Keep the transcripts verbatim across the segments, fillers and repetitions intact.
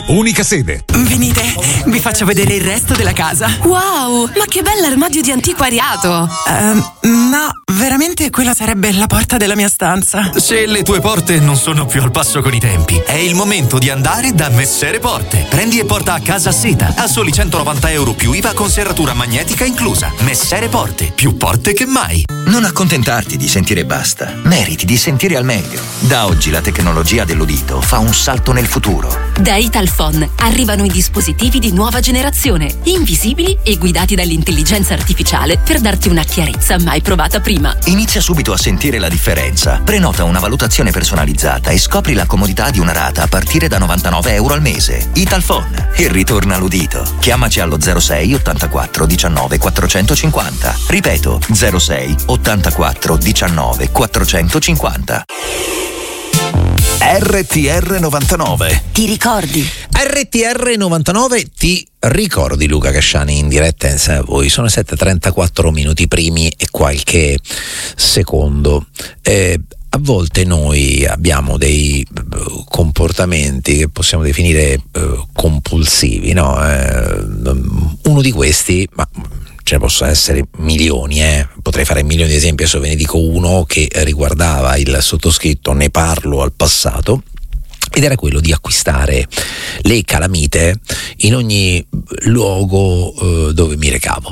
unica sede. Venite, vi faccio vedere il resto della casa. Wow, ma che bell'armadio di antiquariato. Uh, no, veramente quella sarebbe la porta della mia stanza. Se le tue porte non sono più al passo con i tempi, è il momento di andare da Messere Porte. Prendi e porta a casa seta a soli centonovanta euro più I V A con serratura magnetica inclusa. Messere Porte, più porte che mai. Non accontentarti di sentire basta, meriti di sentire al meglio. Da oggi la tecnologia dell'udito fa un salto nel futuro. Da Italphone arrivano i dispositivi di nuova generazione, invisibili e guidati dall'intelligenza artificiale per darti una chiarezza mai provata prima. Inizia subito a sentire la differenza. Prenota una valutazione personalizzata e scopri la comodità di una rata a partire da novantanove euro al mese. Italphone, e ritorna l'udito. Chiamaci allo zero sei ottantaquattro diciannove quattrocentocinquanta. Ripeto, zero sei ottantaquattro diciannove quattrocentocinquanta. R T R novantanove. Ti ricordi? R T R novantanove, ti ricordi Luca Casciani in diretta insieme a voi. Sono sette e trentaquattro minuti primi e qualche secondo. Eh, a volte noi abbiamo dei comportamenti che possiamo definire eh, compulsivi, no? Eh, uno di questi, ma ce ne possono essere milioni, eh. Potrei fare milioni di esempi, adesso ve ne dico uno che riguardava il sottoscritto, ne parlo al passato, ed era quello di acquistare le calamite in ogni luogo eh, dove mi recavo.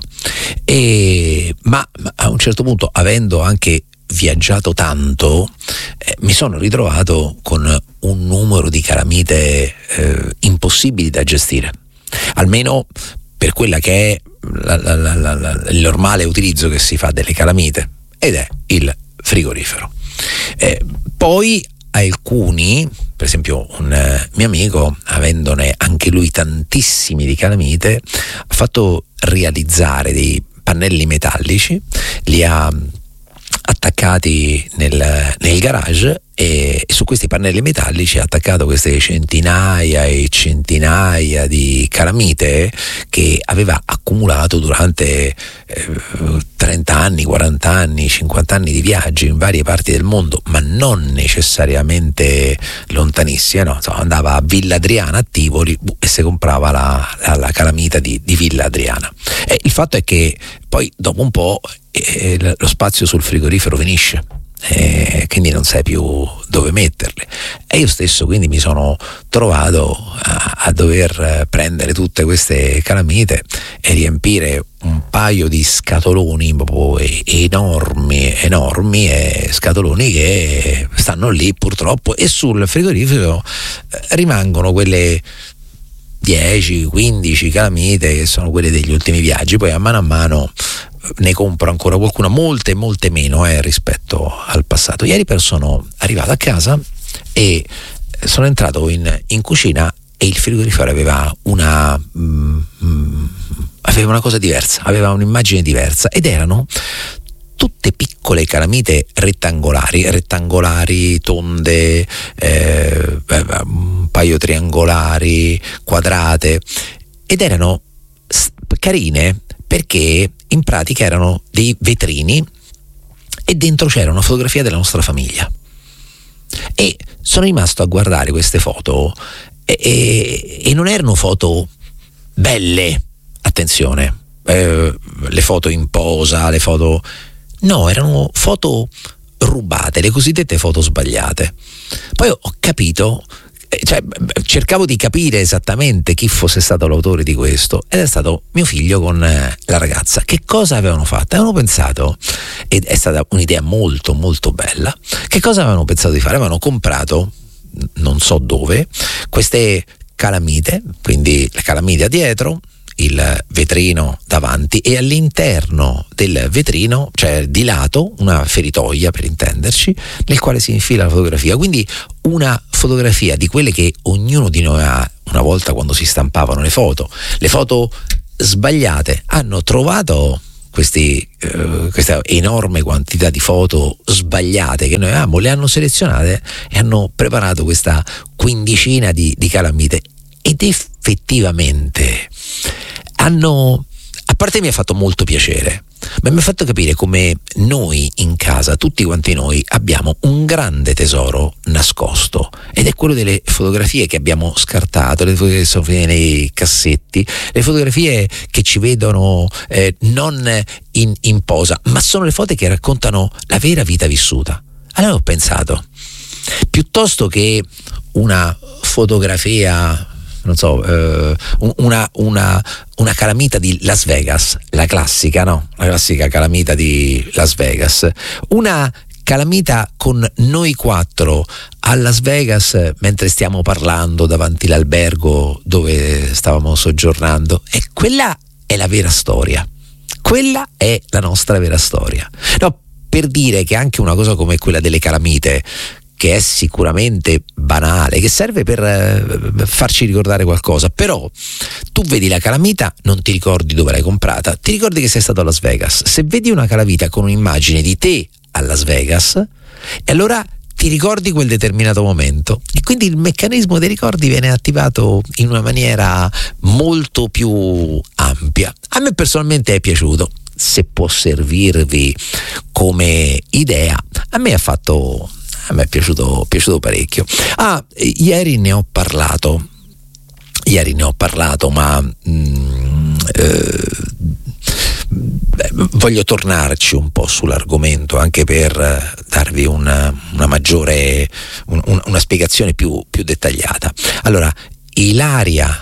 E, ma, ma a un certo punto, avendo anche viaggiato tanto, eh, mi sono ritrovato con un numero di calamite eh, impossibili da gestire, almeno per quella che è la, la, la, la, il normale utilizzo che si fa delle calamite, ed è il frigorifero. Eh, poi alcuni, per esempio un eh, mio amico, avendone anche lui tantissimi di calamite, ha fatto realizzare dei pannelli metallici, li ha attaccati nel, nel garage, e su questi pannelli metallici ha attaccato queste centinaia e centinaia di calamite che aveva accumulato durante eh, trenta anni, quaranta anni, cinquanta anni di viaggi in varie parti del mondo, ma non necessariamente lontanissime, no? Insomma, andava a Villa Adriana a Tivoli e si comprava la, la, la calamita di, di Villa Adriana. E il fatto è che poi dopo un po' eh, lo spazio sul frigorifero finisce. E quindi non sai più dove metterle, e io stesso quindi mi sono trovato a, a dover prendere tutte queste calamite e riempire un paio di scatoloni proprio enormi enormi e scatoloni che stanno lì purtroppo, e sul frigorifero rimangono quelle dieci quindici calamite che sono quelle degli ultimi viaggi. Poi a mano a mano ne compro ancora qualcuna, molte molte meno eh, rispetto al passato. Ieri però sono arrivato a casa e sono entrato in, in cucina, e il frigorifero aveva una mm, mm, aveva una cosa diversa, aveva un'immagine diversa, ed erano tutte piccole calamite rettangolari, rettangolari, tonde, eh, un paio triangolari, quadrate, ed erano carine perché in pratica erano dei vetrini e dentro c'era una fotografia della nostra famiglia. E sono rimasto a guardare queste foto e, e, e non erano foto belle, attenzione, eh, le foto in posa, le foto... No, erano foto rubate, le cosiddette foto sbagliate. Poi ho capito, cioè cercavo di capire esattamente chi fosse stato l'autore di questo, ed è stato mio figlio con la ragazza. Che cosa avevano fatto? Avevano pensato, ed è stata un'idea molto molto bella, che cosa avevano pensato di fare? Avevano comprato, non so dove, queste calamite, quindi la calamita dietro, il vetrino davanti, e all'interno del vetrino, cioè di lato, una feritoia per intenderci, nel quale si infila la fotografia. Quindi una fotografia di quelle che ognuno di noi ha una volta quando si stampavano le foto, le foto sbagliate. Hanno trovato questi, eh, questa enorme quantità di foto sbagliate che noi avevamo, le hanno selezionate e hanno preparato questa quindicina di, di calamite, ed effettivamente hanno parte mi ha fatto molto piacere, ma mi ha fatto capire come noi in casa, tutti quanti noi, abbiamo un grande tesoro nascosto, ed è quello delle fotografie che abbiamo scartato, le fotografie che sono finite nei cassetti, le fotografie che ci vedono eh, non in, in posa, ma sono le foto che raccontano la vera vita vissuta. Allora ho pensato, piuttosto che una fotografia, non so, eh, una, una, una calamita di Las Vegas, la classica, no? La classica calamita di Las Vegas, una calamita con noi quattro a Las Vegas mentre stiamo parlando davanti all'albergo dove stavamo soggiornando, e quella è la vera storia, quella è la nostra vera storia. No, per dire che anche una cosa come quella delle calamite, che è sicuramente banale, che serve per eh, farci ricordare qualcosa, però tu vedi la calamita, non ti ricordi dove l'hai comprata, ti ricordi che sei stato a Las Vegas. Se vedi una calamita con un'immagine di te a Las Vegas, e allora ti ricordi quel determinato momento, e quindi il meccanismo dei ricordi viene attivato in una maniera molto più ampia. A me personalmente è piaciuto, se può servirvi come idea, a me ha fatto a me è piaciuto, piaciuto parecchio. Ah, ieri ne ho parlato ieri ne ho parlato ma mm, eh, beh, voglio tornarci un po' sull'argomento, anche per darvi una, una maggiore un, una spiegazione più, più dettagliata. Allora, Ilaria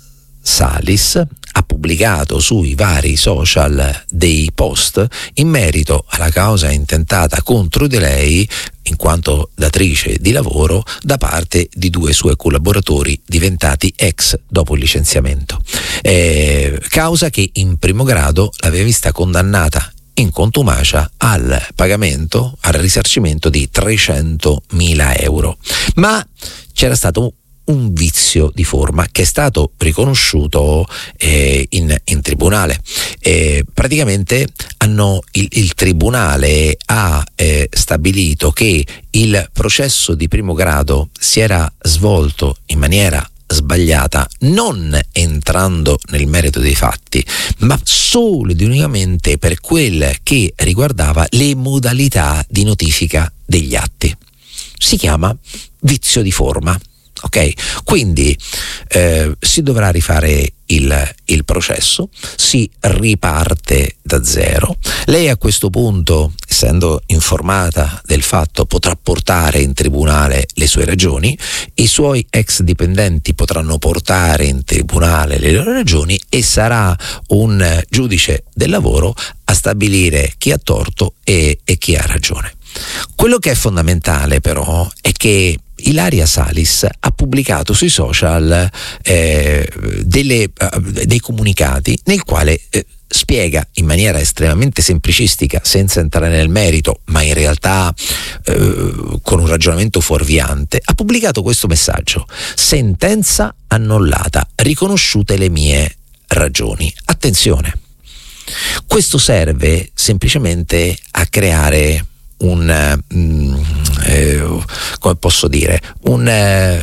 Salis ha pubblicato sui vari social dei post in merito alla causa intentata contro di lei in quanto datrice di lavoro da parte di due suoi collaboratori diventati ex dopo il licenziamento, eh, causa che in primo grado l'aveva vista condannata in contumacia al pagamento, al risarcimento di trecentomila euro, ma c'era stato un vizio di forma che è stato riconosciuto eh, in, in tribunale. Eh, praticamente hanno il, il tribunale ha eh, stabilito che il processo di primo grado si era svolto in maniera sbagliata, non entrando nel merito dei fatti, ma solo ed unicamente per quel che riguardava le modalità di notifica degli atti. Si chiama vizio di forma. Ok, quindi eh, si dovrà rifare il, il processo, si riparte da zero. Lei a questo punto, essendo informata del fatto, potrà portare in tribunale le sue ragioni, i suoi ex dipendenti potranno portare in tribunale le loro ragioni e sarà un giudice del lavoro a stabilire chi ha torto e, e chi ha ragione. Quello che è fondamentale però è che Ilaria Salis ha pubblicato sui social eh, delle, uh, dei comunicati nel quale eh, spiega in maniera estremamente semplicistica, senza entrare nel merito, ma in realtà eh, con un ragionamento fuorviante, ha pubblicato questo messaggio: sentenza annullata, riconosciute le mie ragioni. Attenzione, questo serve semplicemente a creare un mm, eh, come posso dire un eh,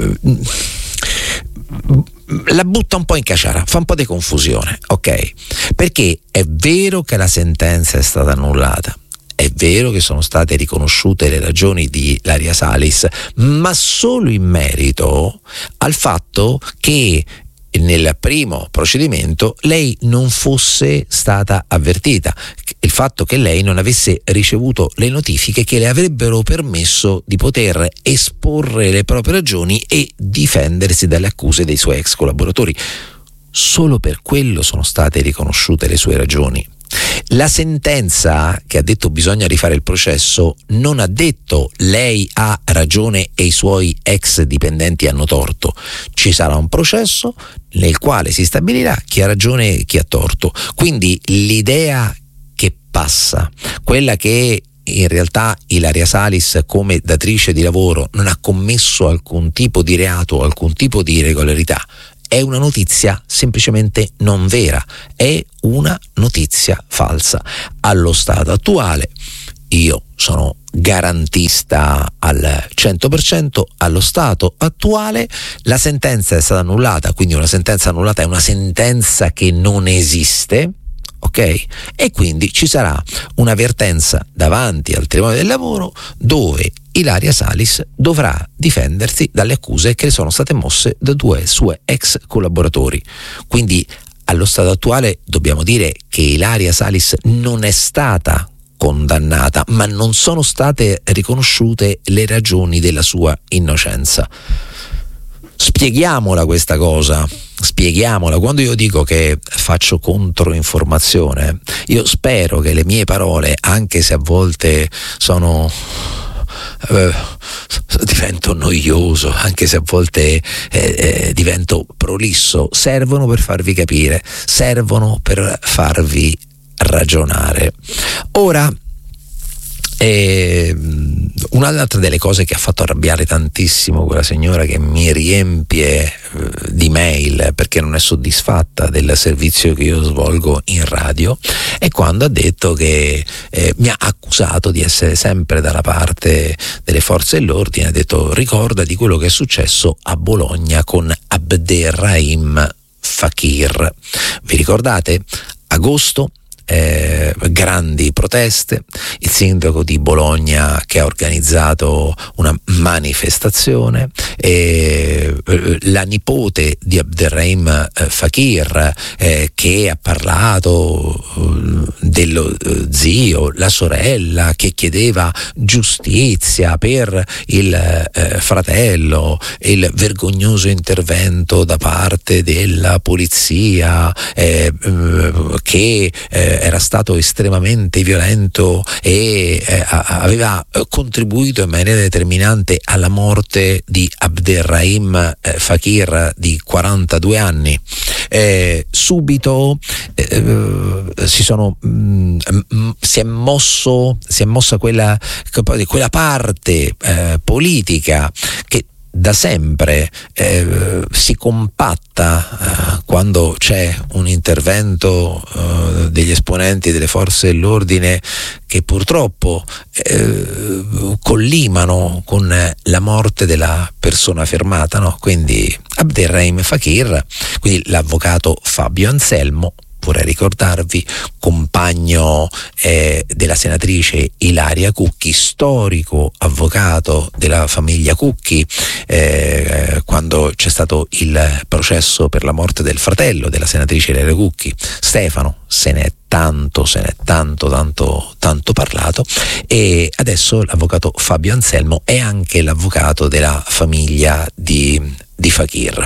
la butta un po' in caciara, fa un po' di confusione, ok? Perché è vero che la sentenza è stata annullata, è vero che sono state riconosciute le ragioni di Ilaria Salis, ma solo in merito al fatto che nel primo procedimento lei non fosse stata avvertita, il fatto che lei non avesse ricevuto le notifiche che le avrebbero permesso di poter esporre le proprie ragioni e difendersi dalle accuse dei suoi ex collaboratori. Solo per quello sono state riconosciute le sue ragioni. La sentenza che ha detto bisogna rifare il processo non ha detto lei ha ragione e i suoi ex dipendenti hanno torto. Ci sarà un processo nel quale si stabilirà chi ha ragione e chi ha torto. Quindi l'idea che passa, quella che in realtà Ilaria Salis come datrice di lavoro non ha commesso alcun tipo di reato o alcun tipo di irregolarità, è una notizia semplicemente non vera, è una notizia falsa. Allo stato attuale, io sono garantista al cento per cento, allo stato attuale la sentenza è stata annullata, quindi una sentenza annullata è una sentenza che non esiste, ok? E quindi ci sarà un'avvertenza davanti al Tribunale del Lavoro dove Ilaria Salis dovrà difendersi dalle accuse che le sono state mosse da due sue ex collaboratori. Quindi allo stato attuale dobbiamo dire che Ilaria Salis non è stata condannata, ma non sono state riconosciute le ragioni della sua innocenza. Spieghiamola questa cosa, spieghiamola. Quando io dico che faccio controinformazione, io spero che le mie parole, anche se a volte sono eh, divento noioso, anche se a volte eh, eh, divento prolisso, servono per farvi capire, servono per farvi ragionare. Ora, E un'altra delle cose che ha fatto arrabbiare tantissimo quella signora, che mi riempie eh, di mail perché non è soddisfatta del servizio che io svolgo in radio, è quando ha detto che eh, mi ha accusato di essere sempre dalla parte delle forze dell'ordine. Ha detto: ricorda di quello che è successo a Bologna con Abderrahim Fakir. Vi ricordate? Agosto, Eh, grandi proteste, il sindaco di Bologna che ha organizzato una manifestazione, e eh, la nipote di Abderrahim eh, Fakir eh, che ha parlato eh, dello eh, zio, la sorella che chiedeva giustizia per il eh, fratello, il vergognoso intervento da parte della polizia eh, eh, che eh, era stato estremamente violento e eh, aveva contribuito in maniera determinante alla morte di Abderrahim eh, Fakir di quarantadue anni. Eh, subito eh, si sono mh, mh, si è mosso si è mossa quella, quella parte eh, politica che da sempre eh, si compatta eh, quando c'è un intervento eh, degli esponenti delle forze dell'ordine che purtroppo eh, collimano con la morte della persona fermata, no? Quindi Abderrahim Fakir, quindi l'avvocato Fabio Anselmo, vorrei ricordarvi, compagno eh, della senatrice Ilaria Cucchi, storico avvocato della famiglia Cucchi, eh, quando c'è stato il processo per la morte del fratello della senatrice Ilaria Cucchi, Stefano. Se ne è tanto, se ne è tanto, tanto, tanto parlato, e adesso l'avvocato Fabio Anselmo è anche l'avvocato della famiglia di, di Fakir.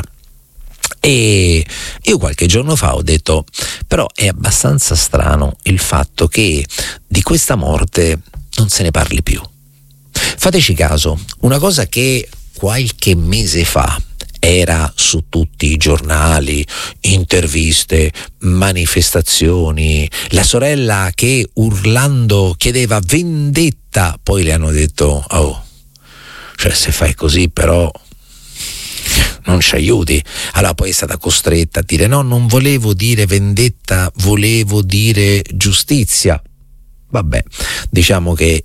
E io qualche giorno fa ho detto: però è abbastanza strano il fatto che di questa morte non se ne parli più. Fateci caso, una cosa che qualche mese fa era su tutti i giornali, interviste, manifestazioni, la sorella che urlando chiedeva vendetta, poi le hanno detto: oh, cioè se fai così però non ci aiuti. Allora poi è stata costretta a dire: no, non volevo dire vendetta, volevo dire giustizia. Vabbè, diciamo che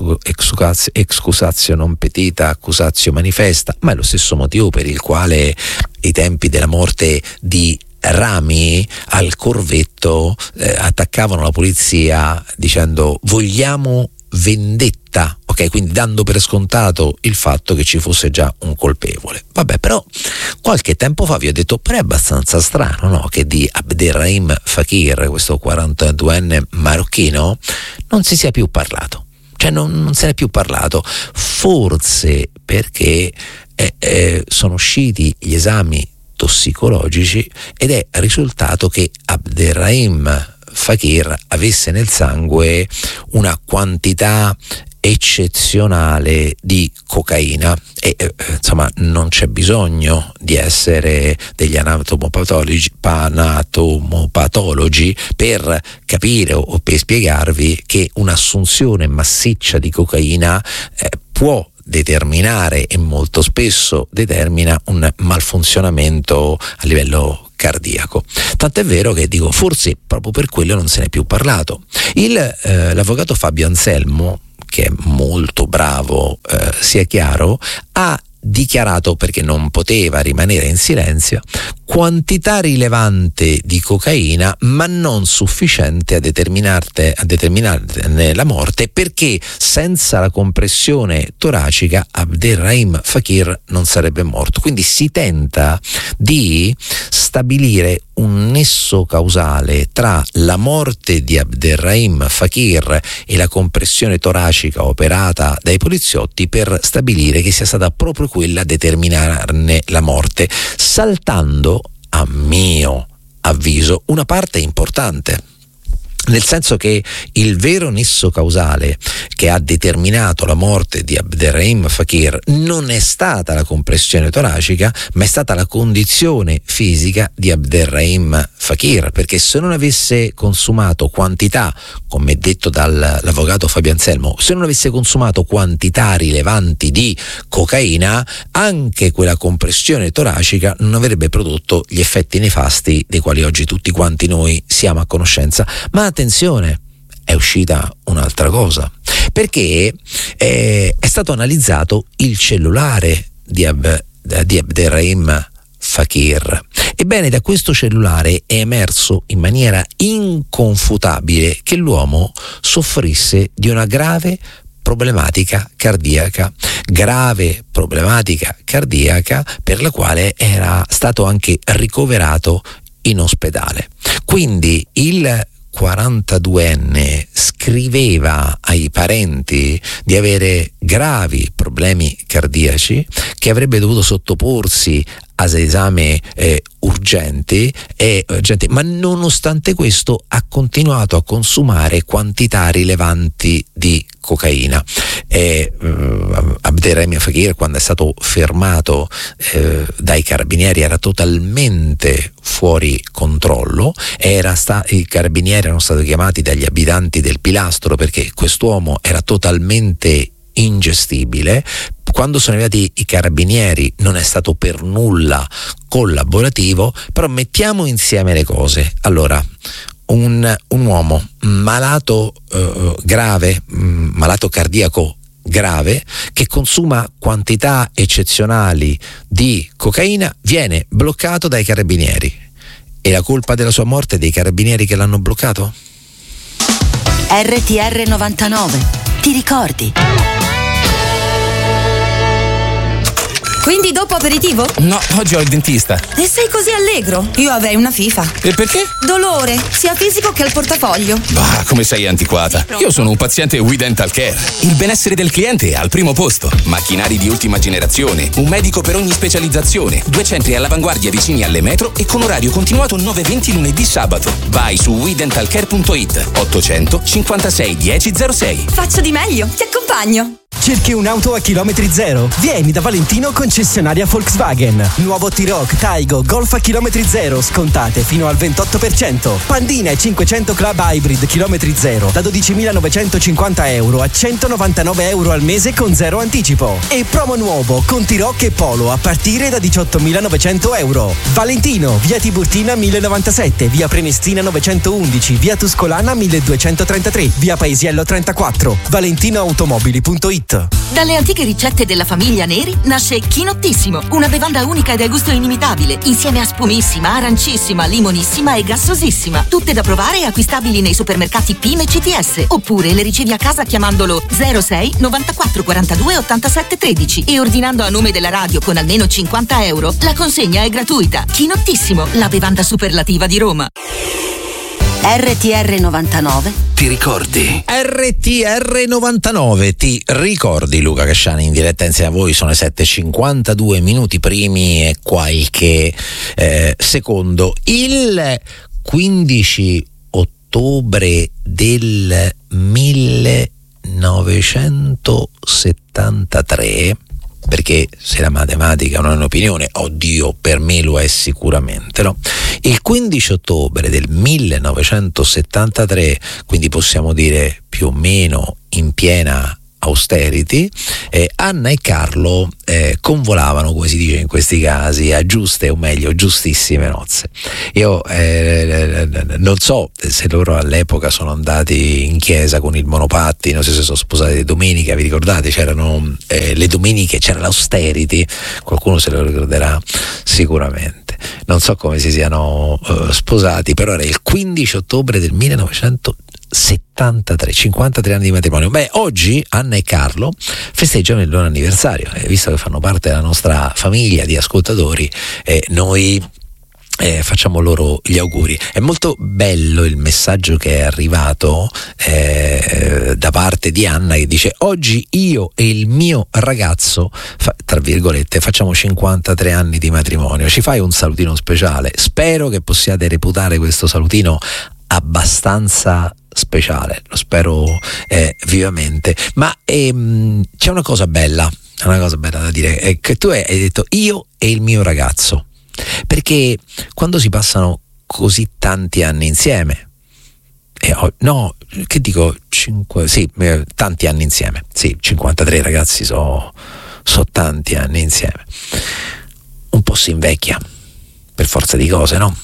excusatio non petita, accusatio manifesta, ma è lo stesso motivo per il quale ai tempi della morte di Rami al corvetto eh, attaccavano la polizia dicendo: vogliamo vendetta, ok? Quindi dando per scontato il fatto che ci fosse già un colpevole. Vabbè, però qualche tempo fa vi ho detto: però è abbastanza strano, no? Che di Abderrahim Fakir, questo quarantaduenne marocchino, non si sia più parlato. Cioè non, non se ne è più parlato. Forse perché eh, eh, sono usciti gli esami tossicologici ed è risultato che Abderrahim Fakir avesse nel sangue una quantità eccezionale di cocaina e eh, insomma non c'è bisogno di essere degli anatomopatologi, anatomopatologi per capire o, o per spiegarvi che un'assunzione massiccia di cocaina eh, può determinare e molto spesso determina un malfunzionamento a livello cardiaco. Tant'è vero che dico, forse proprio per quello non se ne è più parlato. Il, eh, l'avvocato Fabio Anselmo, che è molto bravo, eh, sia chiaro, ha dichiarato, perché non poteva rimanere in silenzio, quantità rilevante di cocaina, ma non sufficiente a determinarte, a determinarne la morte, perché senza la compressione toracica Abderrahim Fakir non sarebbe morto. Quindi si tenta di stabilire un nesso causale tra la morte di Abderrahim Fakir e la compressione toracica operata dai poliziotti per stabilire che sia stata proprio quella a determinarne la morte, saltando, a mio avviso, una parte importante. Nel senso che il vero nesso causale che ha determinato la morte di Abderrahim Fakir non è stata la compressione toracica, ma è stata la condizione fisica di Abderrahim Fakir, perché se non avesse consumato quantità, come detto dall'avvocato Fabio Anselmo, se non avesse consumato quantità rilevanti di cocaina, anche quella compressione toracica non avrebbe prodotto gli effetti nefasti dei quali oggi tutti quanti noi siamo a conoscenza. Ma attenzione, è uscita un'altra cosa, perché eh, è stato analizzato il cellulare di, Ab, di Abderrahim Fakir. Ebbene, da questo cellulare è emerso in maniera inconfutabile che l'uomo soffrisse di una grave problematica cardiaca, grave problematica cardiaca per la quale era stato anche ricoverato in ospedale. Quindi il quarantaduenne scriveva ai parenti di avere gravi problemi cardiaci, che avrebbe dovuto sottoporsi a esami eh, urgenti, e, urgenti, ma nonostante questo ha continuato a consumare quantità rilevanti di cocaina. E, uh, Abderrahim Fakir, quando è stato fermato eh, dai carabinieri, era totalmente fuori controllo. Era sta- i carabinieri erano stati chiamati dagli abitanti del Pilastro perché quest'uomo era totalmente ingestibile. Quando sono arrivati i carabinieri non è stato per nulla collaborativo, però mettiamo insieme le cose. Allora, un, un uomo malato eh, grave, mh, malato cardiaco grave, che consuma quantità eccezionali di cocaina, viene bloccato dai carabinieri. E la colpa della sua morte è dei carabinieri che l'hanno bloccato? R T R novantanove, ti ricordi? Quindi dopo aperitivo? No, oggi ho il dentista. E sei così allegro? Io avrei una FIFA. E perché? Dolore, sia fisico che al portafoglio. Bah, come sei antiquata. Io sono un paziente We Dental Care. Il benessere del cliente è al primo posto. Macchinari di ultima generazione, un medico per ogni specializzazione, due centri all'avanguardia vicini alle metro e con orario continuato nove venti lunedì sabato. Vai su we dental care punto it, ottocento cinquantasei dieci zero sei. Faccio di meglio, ti accompagno. Cerchi un'auto a chilometri zero? Vieni da Valentino, concessionaria Volkswagen. Nuovo T-Roc, Taigo, Golf a chilometri zero, scontate fino al ventotto per cento. Pandina e cinquecento Club Hybrid chilometri zero da dodicimilanovecentocinquanta euro a centonovantanove euro al mese con zero anticipo. E promo nuovo con T-Roc e Polo a partire da diciottomilanovecento euro. Valentino, via Tiburtina mille novantasette, via Prenestina novecentoundici, via Tuscolana milleduecentotrentatré, via Paesiello trentaquattro. valentinoautomobili punto it. Dalle antiche ricette della famiglia Neri nasce Chinottissimo, una bevanda unica e dal gusto inimitabile, insieme a spumissima, arancissima, limonissima e gassosissima. Tutte da provare e acquistabili nei supermercati P I M e C T S, oppure le ricevi a casa chiamandolo zero sei novantaquattro quarantadue ottantasette tredici e ordinando a nome della radio con almeno cinquanta euro. La consegna è gratuita. Chinottissimo, la bevanda superlativa di Roma. R T R novantanove, ti ricordi? R T R novantanove, ti ricordi? Luca Casciani in diretta insieme a voi. Sono le sette e cinquantadue minuti primi e qualche eh, secondo. Il quindici ottobre del millenovecentosettantatré, perché se la matematica non è un'opinione, oddio, per me lo è sicuramente, no? Il quindici ottobre del millenovecentosettantatré, quindi possiamo dire più o meno in piena austerity, eh, Anna e Carlo eh, convolavano, come si dice in questi casi, a giuste o meglio giustissime nozze. Io eh, non so se loro all'epoca sono andati in chiesa con il monopattino, se si sono sposati di domenica, vi ricordate? C'erano eh, le domeniche, c'era l'austerity, qualcuno se lo ricorderà sicuramente. Non so come si siano uh, sposati, però era il quindici ottobre del millenovecentosettantatré, cinquantatré anni di matrimonio. Beh, oggi Anna e Carlo festeggiano il loro anniversario, e visto che fanno parte della nostra famiglia di ascoltatori, eh, noi Eh, facciamo loro gli auguri. È molto bello il messaggio che è arrivato eh, da parte di Anna, che dice: oggi io e il mio ragazzo fa, tra virgolette facciamo cinquantatré anni di matrimonio, ci fai un salutino speciale? Spero che possiate reputare questo salutino abbastanza speciale, lo spero eh, vivamente. Ma ehm, c'è una cosa bella, una cosa bella da dire, è che tu hai detto io e il mio ragazzo, perché quando si passano così tanti anni insieme, eh, oh, no, che dico, cinque, sì, eh, tanti anni insieme, sì, cinquantatré ragazzi, sono so tanti anni insieme, un po' si invecchia, per forza di cose, no?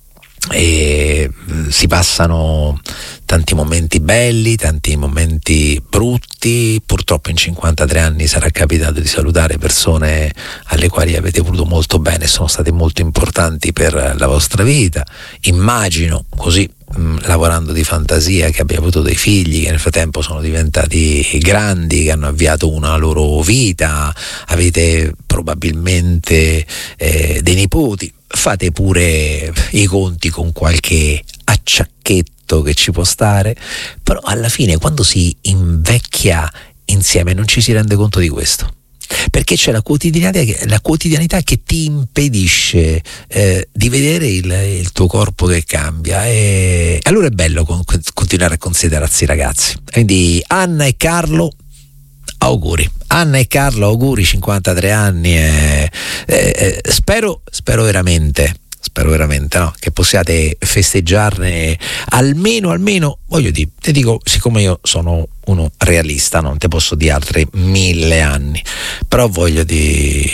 E si passano tanti momenti belli, tanti momenti brutti. Purtroppo in cinquantatré anni sarà capitato di salutare persone alle quali avete voluto molto bene, sono state molto importanti per la vostra vita. Immagino, così mh, lavorando di fantasia, che abbia avuto dei figli che nel frattempo sono diventati grandi, che hanno avviato una loro vita, avete probabilmente eh, dei nipoti. Fate pure i conti con qualche acciacchetto che ci può stare, però alla fine quando si invecchia insieme non ci si rende conto di questo, perché c'è la quotidianità che, la quotidianità che ti impedisce eh, di vedere il, il tuo corpo che cambia, e allora è bello con, continuare a considerarsi ragazzi. Quindi Anna e Carlo, auguri. Anna e Carlo, auguri, cinquantatré anni, e, e, e spero, spero veramente, spero veramente no, che possiate festeggiarne almeno, almeno, voglio dire, ti dico, siccome io sono uno realista, non te posso dire altri mille anni, però voglio dire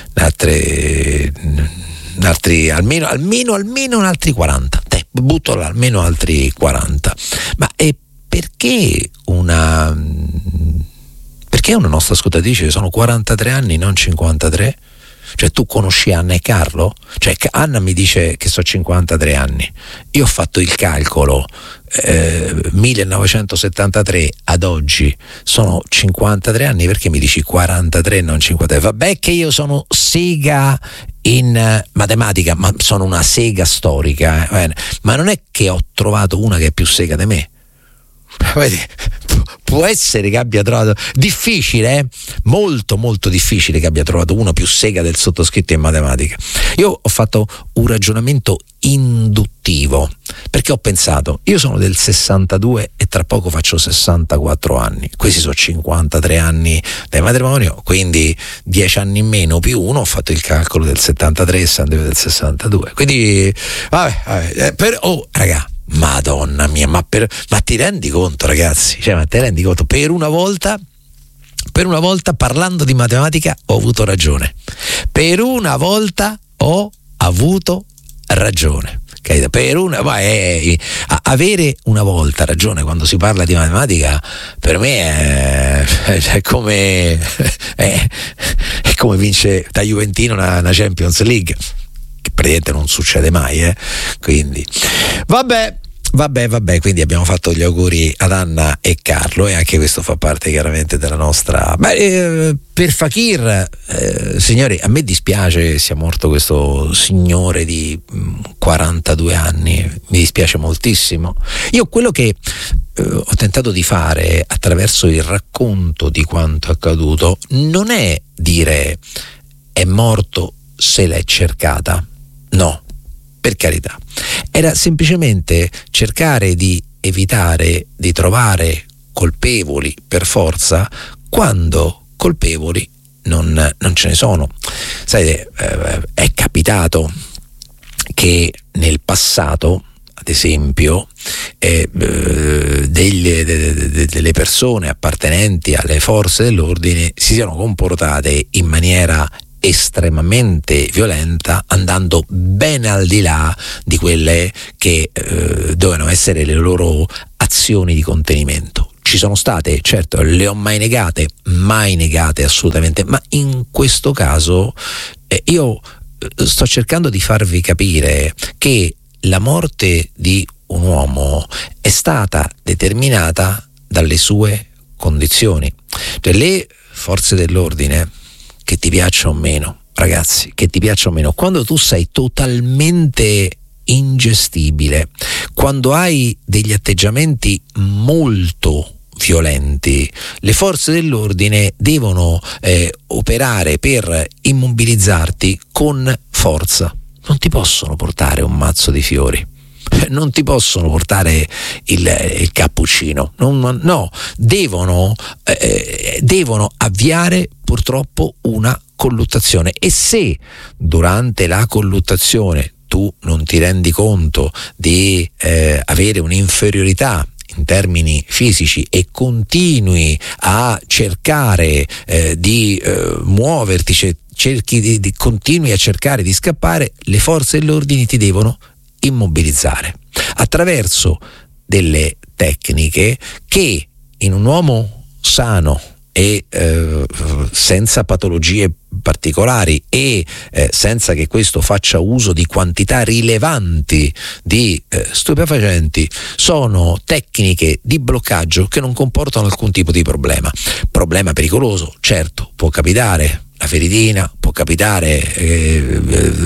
altre, altri, almeno, almeno, almeno altri quaranta, te, butto là, almeno altri quaranta. Ma è perché una... Perché una nostra ascoltatrice sono quarantatré anni, non cinquantatré? Cioè, tu conosci Anna e Carlo? Cioè, Anna mi dice che so cinquantatré anni. Io ho fatto il calcolo, eh, millenovecentosettantatré ad oggi sono cinquantatré anni, perché mi dici quarantatré non cinquantatré? Vabbè che io sono sega in matematica, ma sono una sega storica, eh? Ma non è che ho trovato una che è più sega di me. Può essere che abbia trovato difficile, eh? molto molto difficile che abbia trovato uno più sega del sottoscritto in matematica. Io ho fatto un ragionamento induttivo, perché ho pensato, io sono del sessantadue e tra poco faccio sessantaquattro anni, questi sono cinquantatré anni del matrimonio, quindi dieci anni in meno più uno, ho fatto il calcolo del settantatré e del sessantadue, quindi vabbè, vabbè eh, per, oh raga, Madonna mia, ma, per, ma ti rendi conto, ragazzi? Cioè, ma ti rendi conto? Per una volta, per una volta, parlando di matematica, ho avuto ragione. Per una volta ho avuto ragione. Per una, ma è, avere una volta ragione quando si parla di matematica, per me è, è come è, è come vince da Juventino una, una Champions League, che praticamente non succede mai, eh? Quindi vabbè, vabbè, vabbè, quindi abbiamo fatto gli auguri ad Anna e Carlo, e anche questo fa parte chiaramente della nostra. Beh, eh, per Fakir, eh, signori, a me dispiace che sia morto questo signore di mh, quarantadue anni, mi dispiace moltissimo. Io quello che eh, ho tentato di fare attraverso il racconto di quanto accaduto non è dire è morto se l'è cercata, no, per carità, era semplicemente cercare di evitare di trovare colpevoli per forza quando colpevoli non, non ce ne sono. Sai, eh, è capitato che nel passato ad esempio, eh, delle, de, delle persone appartenenti alle forze dell'ordine si siano comportate in maniera estremamente violenta, andando ben al di là di quelle che eh, dovevano essere le loro azioni di contenimento. Ci sono state, certo, le ho mai negate, mai negate assolutamente, ma in questo caso eh, io sto cercando di farvi capire che la morte di un uomo è stata determinata dalle sue condizioni. Cioè, le forze dell'ordine, che ti piaccia o meno, ragazzi, che ti piaccia o meno, quando tu sei totalmente ingestibile, quando hai degli atteggiamenti molto violenti, le forze dell'ordine devono eh, operare per immobilizzarti con forza. Non ti possono portare un mazzo di fiori, non ti possono portare il, il cappuccino, non, no, devono, eh, devono avviare purtroppo una colluttazione, e se durante la colluttazione tu non ti rendi conto di eh, avere un'inferiorità in termini fisici e continui a cercare eh, di eh, muoverti, cioè, cerchi di, di continui a cercare di scappare, le forze dell'ordine ti devono immobilizzare attraverso delle tecniche che in un uomo sano e eh, senza patologie particolari e eh, senza che questo faccia uso di quantità rilevanti di eh, stupefacenti, sono tecniche di bloccaggio che non comportano alcun tipo di problema. Problema pericoloso, certo, può capitare la feritina, può capitare eh,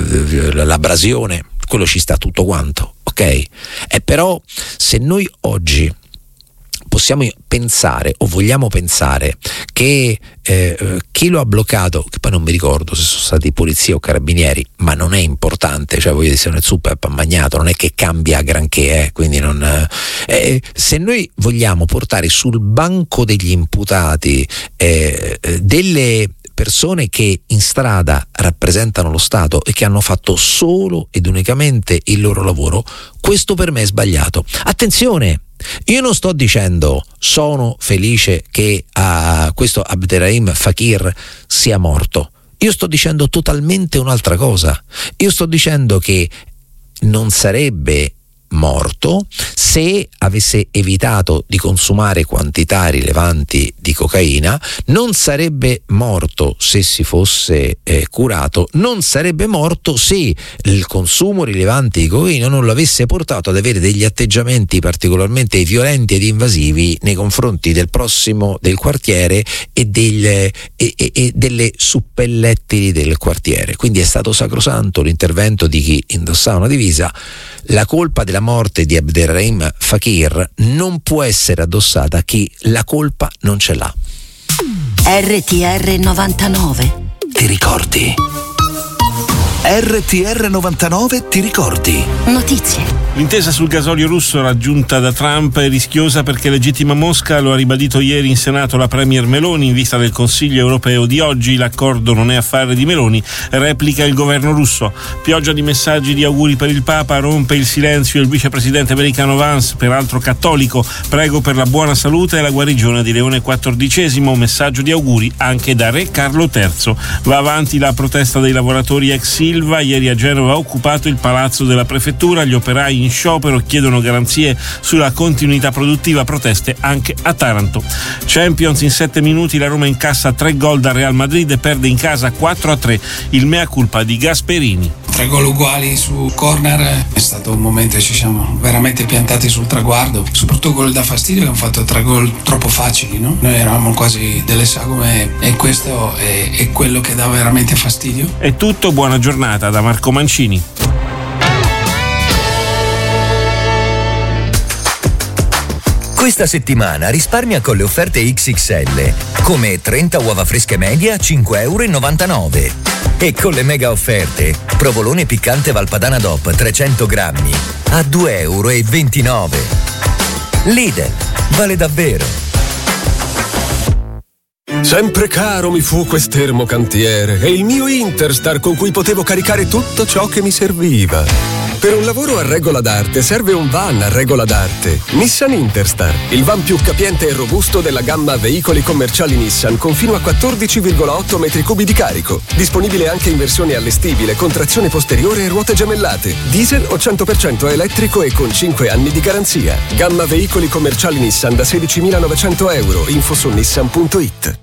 l'abrasione, quello ci sta tutto quanto, ok? E però se noi oggi possiamo pensare o vogliamo pensare che eh, chi lo ha bloccato, che poi non mi ricordo se sono stati polizia o carabinieri, ma non è importante, cioè voglio dire, se non è super ammagnato non è che cambia granché, eh, quindi non eh, se noi vogliamo portare sul banco degli imputati eh, delle persone che in strada rappresentano lo Stato e che hanno fatto solo ed unicamente il loro lavoro, questo per me è sbagliato. Attenzione, io non sto dicendo sono felice che uh, questo Abderrahim Fakir sia morto, io sto dicendo totalmente un'altra cosa. Io sto dicendo che non sarebbe morto se avesse evitato di consumare quantità rilevanti di cocaina, non sarebbe morto se si fosse eh, curato, non sarebbe morto se il consumo rilevante di cocaina non lo avesse portato ad avere degli atteggiamenti particolarmente violenti ed invasivi nei confronti del prossimo del quartiere e, del, e, e, e delle suppellettili del quartiere. Quindi è stato sacrosanto l'intervento di chi indossava una divisa. La colpa della morte di Abderrahim Fakir non può essere addossata a chi la colpa non ce l'ha. R T R novantanove. Ti ricordi? R T R novantanove ti ricordi? Notizie. L'intesa sul gasolio russo raggiunta da Trump è rischiosa perché legittima Mosca, lo ha ribadito ieri in Senato la premier Meloni in vista del Consiglio europeo di oggi. L'accordo non è affare di Meloni, replica il governo russo. Pioggia di messaggi di auguri per il Papa, rompe il silenzio il vicepresidente americano Vance, peraltro cattolico. Prego per la buona salute e la guarigione di Leone quattordicesimo, messaggio di auguri anche da Re Carlo terzo. Va avanti la protesta dei lavoratori ex Ilva, ieri a Genova ha occupato il palazzo della prefettura, gli operai in sciopero chiedono garanzie sulla continuità produttiva, proteste anche a Taranto. Champions, in sette minuti la Roma incassa tre gol dal Real Madrid e perde in casa quattro a tre, il mea culpa di Gasperini. Tre gol uguali su corner, è stato un momento che ci siamo veramente piantati sul traguardo, soprattutto quello da fastidio che hanno fatto tre gol troppo facili, no? Noi eravamo quasi delle sagome e questo è, è quello che dà veramente fastidio. È tutto, buona giornata da Marco Mancini. Questa settimana risparmia con le offerte X X L, come trenta uova fresche media a cinque e novantanove euro. E con le mega offerte, provolone piccante Valpadana D O P trecento grammi a due e ventinove euro. Lidl, vale davvero. Sempre caro mi fu quest'ermo cantiere e il mio Interstar con cui potevo caricare tutto ciò che mi serviva. Per un lavoro a regola d'arte serve un van a regola d'arte. Nissan Interstar, il van più capiente e robusto della gamma veicoli commerciali Nissan con fino a quattordici virgola otto metri cubi di carico. Disponibile anche in versione allestibile con trazione posteriore e ruote gemellate. Diesel o cento per cento elettrico e con cinque anni di garanzia. Gamma veicoli commerciali Nissan da sedicimilanovecento euro. Info su nissan punto it.